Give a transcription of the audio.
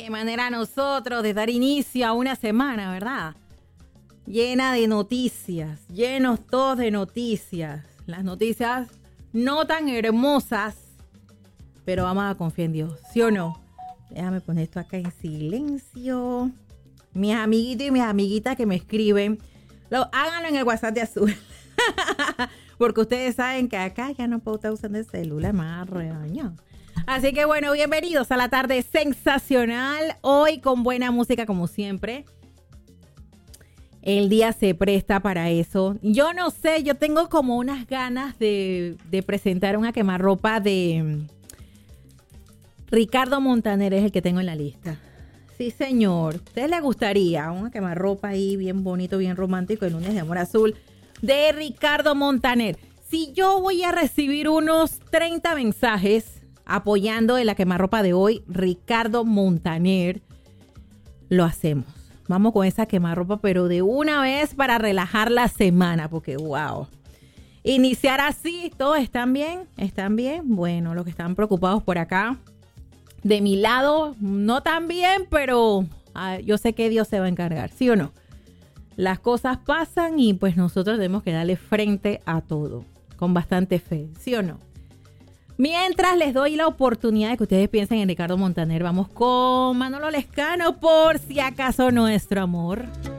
qué manera nosotros de dar inicio a una semana, ¿verdad? Llena de noticias, llenos todos de noticias. Las noticias no tan hermosas, pero vamos a confiar en Dios, ¿sí o no? Déjame poner esto acá en silencio. Mis amiguitos y mis amiguitas que me escriben, háganlo en el WhatsApp de Azul. Porque ustedes saben que acá ya no puedo estar usando el celular, más regaño. Así que bueno, bienvenidos a la tarde sensacional. Hoy con buena música como siempre. El día se presta para eso. Yo no sé, yo tengo como unas ganas de presentar una quemarropa de Ricardo Montaner, es el que tengo en la lista. Sí, señor. ¿A ustedes les gustaría una quemarropa ahí bien bonito, bien romántico, el lunes de amor azul de Ricardo Montaner? Si yo voy a recibir unos 30 mensajes apoyando en la quemarropa de hoy, Ricardo Montaner, lo hacemos. Vamos con esa quemarropa, pero de una vez para relajar la semana, porque wow. Iniciar así, ¿todos están bien? ¿Están bien? Bueno, los que están preocupados por acá, de mi lado, no tan bien, pero yo sé que Dios se va a encargar, ¿sí o no? Las cosas pasan y pues nosotros tenemos que darle frente a todo, con bastante fe, ¿sí o no? Mientras les doy la oportunidad de que ustedes piensen en Ricardo Montaner, vamos con Manolo Lescano, por si acaso nuestro amor.